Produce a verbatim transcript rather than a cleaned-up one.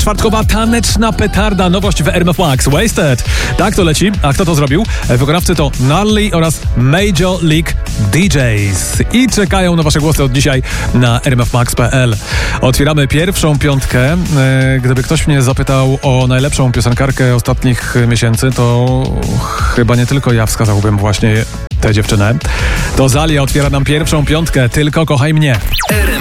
Czwartkowa taneczna petarda, nowość w R M F Max, Wasted. Tak to leci, a kto to zrobił? Wykonawcy to Gnarly oraz Major League D Js. I czekają na wasze głosy od dzisiaj na r m f max kropka p l. Otwieramy pierwszą piątkę. Gdyby ktoś mnie zapytał o najlepszą piosenkarkę ostatnich miesięcy, to chyba nie tylko ja wskazałbym właśnie tę dziewczynę. To Zalia otwiera nam pierwszą piątkę, Tylko kochaj mnie.